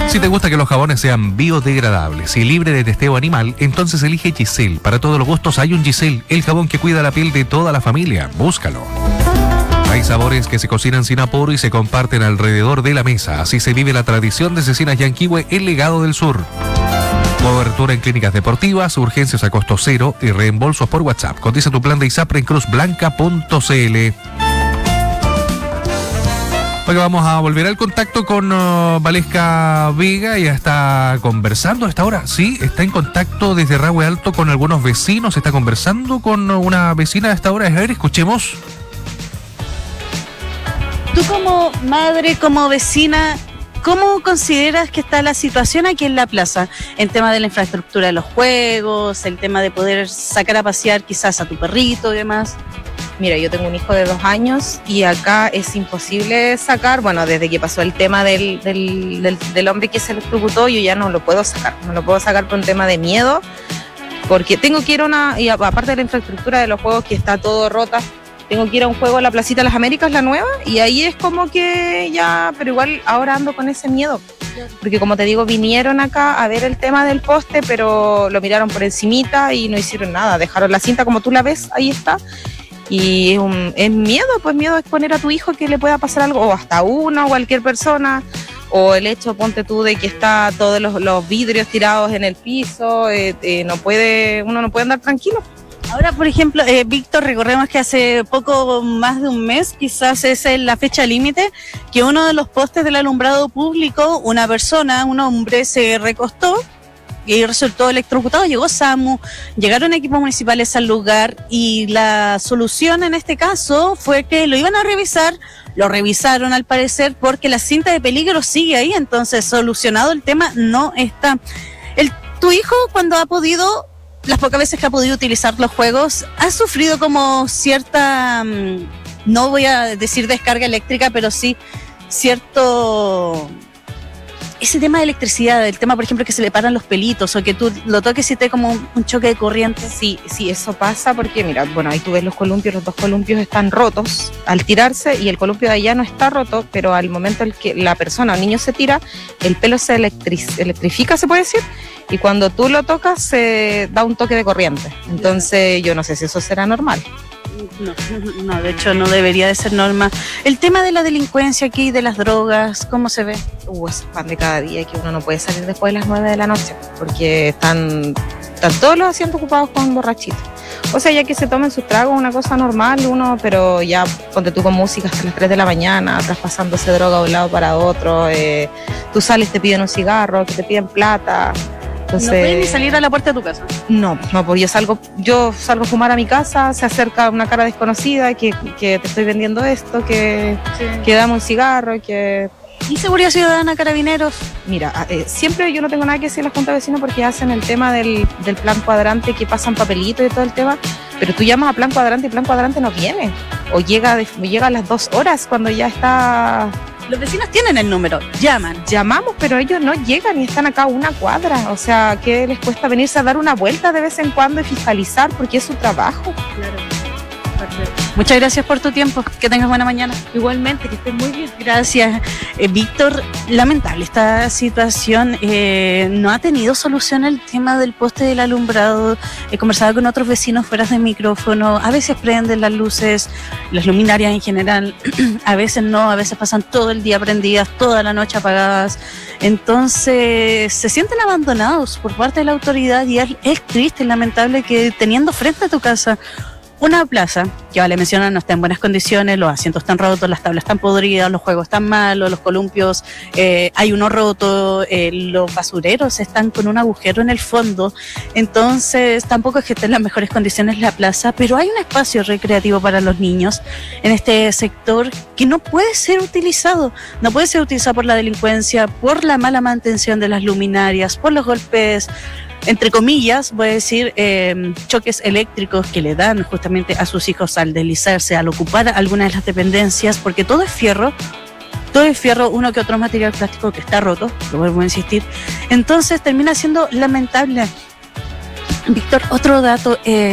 Si te gusta que los jabones sean biodegradables y libre de testeo animal, entonces elige Giselle. Para todos los gustos hay un Giselle, el jabón que cuida la piel de toda la familia. Búscalo. Hay sabores que se cocinan sin apuro y se comparten alrededor de la mesa. Así se vive la tradición de Cecinas Yanquihue, el legado del sur. Cobertura en clínicas deportivas, urgencias a costo cero y reembolsos por WhatsApp. Cotiza tu plan de ISAPRE en cruzblanca.cl. Oiga, vamos a volver al contacto con Valesca Vega. Ella está conversando a esta hora. Sí, está en contacto desde Rahue Alto con algunos vecinos. Está conversando con una vecina a esta hora. A ver, escuchemos. Tú como madre, como vecina, ¿cómo consideras que está la situación aquí en la plaza? En tema de la infraestructura de los juegos, el tema de poder sacar a pasear quizás a tu perrito y demás. Mira, yo tengo un hijo de 2 años y acá es imposible sacar, bueno, desde que pasó el tema del hombre que se electrocutó, yo ya no lo puedo sacar por un tema de miedo, porque tengo que ir y aparte de la infraestructura de los juegos que está todo rota, tengo que ir a un juego a la Placita de las Américas, la nueva, y ahí es como que ya, pero igual ahora ando con ese miedo, porque como te digo, vinieron acá a ver el tema del poste, pero lo miraron por encimita y no hicieron nada, dejaron la cinta como tú la ves, ahí está. Y es miedo, pues miedo a exponer a tu hijo que le pueda pasar algo, o hasta uno, o cualquier persona, o el hecho, ponte tú, de que está todos los vidrios tirados en el piso, uno no puede andar tranquilo. Ahora, por ejemplo, Víctor, recordemos que hace poco más de un mes, quizás es la fecha límite, que uno de los postes del alumbrado público, un hombre se recostó y resultó electrocutado. Llegó SAMU, llegaron equipos municipales al lugar y la solución en este caso fue que lo iban a revisar, lo revisaron al parecer porque la cinta de peligro sigue ahí, entonces solucionado el tema no está. Tu hijo, cuando ha podido, las pocas veces que ha podido utilizar los juegos, ha sufrido como cierta, no voy a decir descarga eléctrica, pero sí cierto... Ese tema de electricidad, el tema, por ejemplo, que se le paran los pelitos o que tú lo toques y te como un choque de corriente. Sí, eso pasa porque, mira, bueno, ahí tú ves los 2 columpios están rotos al tirarse y el columpio de allá no está roto, pero al momento en que la persona o el niño se tira, el pelo se electrifica, se puede decir, y cuando tú lo tocas se da un toque de corriente. Entonces, yo no sé si eso será normal. No, de hecho no debería de ser norma. El tema de la delincuencia aquí, de las drogas, ¿cómo se ve? Es pan de cada día que uno no puede salir después de las 9 de la noche porque están todos los asientos ocupados con borrachitos. O sea, ya que se tomen sus tragos, una cosa normal, pero ya ponte tú con música hasta las 3 de la mañana, traspasándose droga de un lado para otro, tú sales, te piden un cigarro, que te piden plata. Entonces, ¿no puedes ni salir a la puerta de tu casa? No, pues yo salgo a fumar a mi casa, se acerca una cara desconocida que te estoy vendiendo esto, que dame un cigarro, que... ¿Y seguridad ciudadana, carabineros? Mira, siempre yo no tengo nada que decir a la Junta de Vecinos porque hacen el tema del plan cuadrante, que pasan papelitos y todo el tema, pero tú llamas a plan cuadrante y plan cuadrante no viene, o llega a las 2 horas cuando ya está... Los vecinos tienen el número, Llamamos, pero ellos no llegan y están acá a 1 cuadra. O sea, ¿qué les cuesta venirse a dar una vuelta de vez en cuando y fiscalizar? Porque es su trabajo. Claro. Muchas gracias por tu tiempo. Que tengas buena mañana. Igualmente, que estés muy bien. Gracias. Víctor, lamentable esta situación. No ha tenido solución el tema del poste del alumbrado. He conversado con otros vecinos fuera de micrófono. A veces prenden las luces, las luminarias en general. A veces no, a veces pasan todo el día prendidas, toda la noche apagadas. Entonces se sienten abandonados por parte de la autoridad y es triste y lamentable que teniendo frente a tu casa una plaza, que vale mencionar, no está en buenas condiciones, los asientos están rotos, las tablas están podridas, los juegos están malos, los columpios, hay uno roto, los basureros están con un agujero en el fondo, entonces tampoco es que esté en las mejores condiciones la plaza, pero hay un espacio recreativo para los niños en este sector que no puede ser utilizado por la delincuencia, por la mala mantención de las luminarias, por los golpes, entre comillas, voy a decir, choques eléctricos que le dan justamente a sus hijos al deslizarse, al ocupar algunas de las dependencias, porque todo es fierro, uno que otro material plástico que está roto, lo vuelvo a insistir, entonces termina siendo lamentable. Víctor, otro dato,